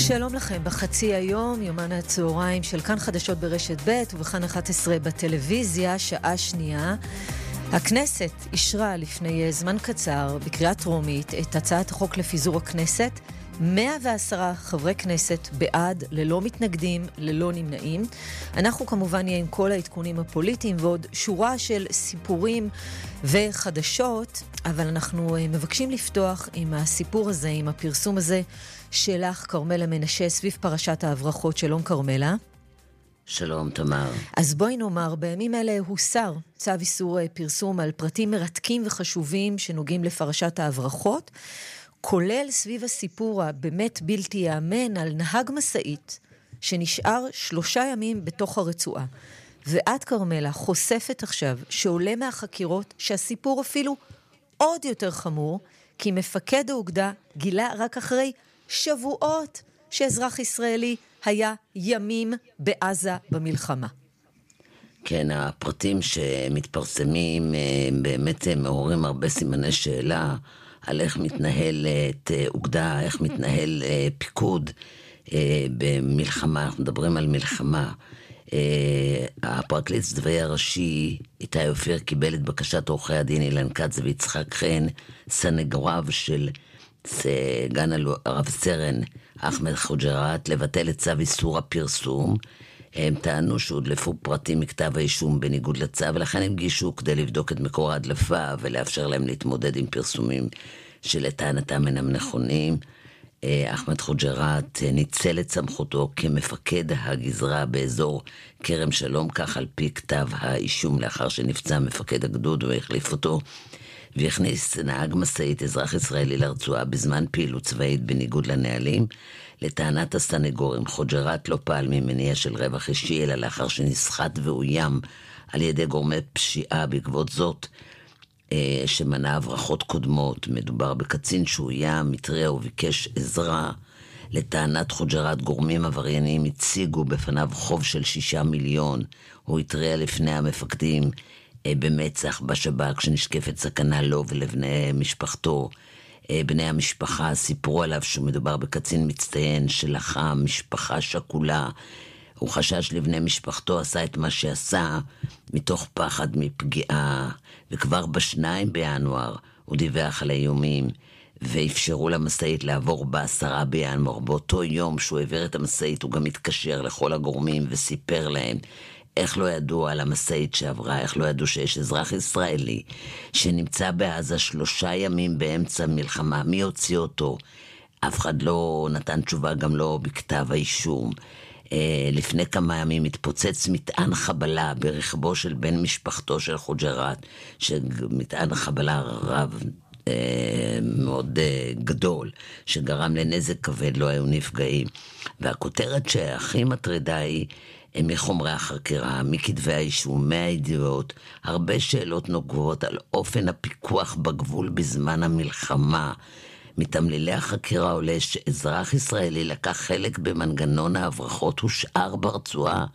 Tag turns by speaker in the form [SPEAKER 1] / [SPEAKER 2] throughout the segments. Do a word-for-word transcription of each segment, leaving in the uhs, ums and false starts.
[SPEAKER 1] שלום לכם, בחצי היום, יומן הצהריים של כאן חדשות ברשת ב' ובכאן אחת עשרה בטלוויזיה, שעה שנייה. הכנסת אישרה לפני זמן קצר בקריאה טרומית את הצעת החוק לפיזור הכנסת, מאה ועשרה חברי כנסת בעד, ללא מתנגדים, ללא נמנעים. אנחנו כמובן נהיה עם כל העדכונים הפוליטיים ועוד שורה של סיפורים וחדשות, אבל אנחנו מבקשים לפתוח עם הסיפור הזה, עם הפרסום הזה שלך, קרמלה מנשה, סביב פרשת ההברחות. שלום קרמלה.
[SPEAKER 2] שלום תמר.
[SPEAKER 1] אז בואי נאמר, בימים אלה הוסר צו איסור פרסום על פרטים מרתקים וחשובים שנוגעים לפרשת ההברחות, כולל סביב הסיפור הבאמת בלתי יאמן על נהג מסעית שנשאר שלושה ימים בתוך הרצועה. ואת קרמלה חושפת עכשיו שעולה מהחקירות שהסיפור אפילו עוד יותר חמור, כי מפקד האוגדה גילה רק אחרי שבועות שאזרח ישראלי היה ימים בעזה במלחמה.
[SPEAKER 2] כן, הפרטים שמתפרסמים באמת מעוררים הרבה סימני שאלה על איך מתנהלת אוגדה, איך מתנהל פיקוד במלחמה. אנחנו מדברים על מלחמה. הפרקליט הצבאי הראשי איתי אופיר קיבל את בקשת עורכי הדין אילן כץ ויצחק חן, סנגוריו של סגן רב סרן אחמד חוג'ראת, לבטל את צו איסור הפרסום. הם טענו שהודלפו פרטים מכתב האישום בניגוד לצו, ולכן הם גישו כדי לבדוק את מקור ההדלפה ולאפשר להם להתמודד עם פרסומים שלטענתם אינם נכונים. אחמד חוג'ראת ניצל את סמכותו כמפקד הגזרה באזור כרם שלום, כך על פי כתב האישום, לאחר שנפצע מפקד הגדוד והחליף אותו, והכניס נהג מסעית אזרח ישראלי לרצועה בזמן פעילות צבאית בניגוד לנהלים. לטענת הסנגורים, חוג'ראת לא פעל ממניע של רווח אישי, אלא לאחר שנסחט ואוים על ידי גורמי פשיעה. בעקבות זאת אה, שמנע הברחות קודמות, מדובר בקצין שאוים, מתריע וביקש עזרה. לטענת חוג'ראת, גורמים עבריינים הציגו בפניו חוב של שישה מיליון. הוא התריע לפני המפקדים אה, במצח בשב"כ שנשקפת סכנה לו ולבני משפחתו. בני המשפחה סיפרו עליו שמדובר בקצין מצטיין שלחם, משפחה שכולה. הוא חשש לבני משפחתו, עשה את מה שעשה מתוך פחד מפגיעה, וכבר בשניים בינואר הוא דיווח על האיומים, ואפשרו למסעית לעבור בעשרה בינואר. באותו יום שהוא העביר את המסעית הוא גם התקשר לכל הגורמים וסיפר להם איך לא ידעו על המסעית שעברה, איך לא ידעו שיש אזרח ישראלי שנמצא בעזה שלושה ימים באמצע מלחמה, מי הוציא אותו? אף אחד לא נתן תשובה, גם לא בכתב האישום. אה, לפני כמה ימים התפוצץ מטען חבלה ברכבו של בן משפחתו של חוג'ראת, שמטען חבלה רב אה, מאוד אה, גדול, שגרם לנזק כבד, לא היו נפגעים. והכותרת שהכי מטרידה היא, מחומרי החקירה, מכתבי האישום, מהידיעות, הרבה שאלות נוגעות על אופן הפיקוח בגבול בזמן המלחמה. מתמלילי החקירה עולה שאזרח ישראלי לקח חלק במנגנון ההברחות, הושאר ברצועה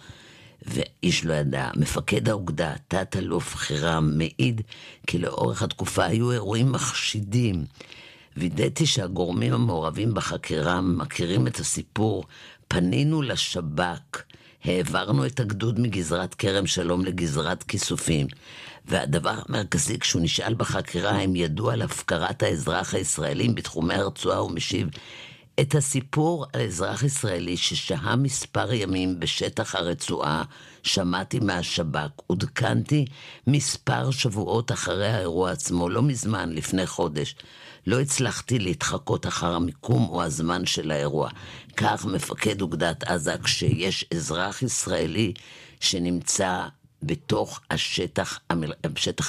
[SPEAKER 2] ואיש לא ידע. מפקד האוגדה, תת אלוף חירם, מעיד כי לאורך התקופה היו אירועים מחשידים. וידאתי שהגורמים המעורבים בחקירה מכירים את הסיפור. פנינו לשב"כ, העברנו את הגדוד מגזרת כרם שלום לגזרת כיסופים, והדבר המרכזי כשהוא נשאל בחקירה הם ידעו על הפקרת האזרח הישראלים בתחומי הרצועה, הוא משיב את הסיפור על אזרח ישראלי ששהה מספר ימים בשטח הרצועה שמעתי מהשב"כ, עודכנתי מספר שבועות אחרי האירוע עצמו, לא מזמן, לפני חודש. לא הצלחתי להתחקות אחר המיקום או הזמן של האירוע. כך מפקד אוגדת עזה, כשיש אזרח ישראלי שנמצא בתוך השטח, השטח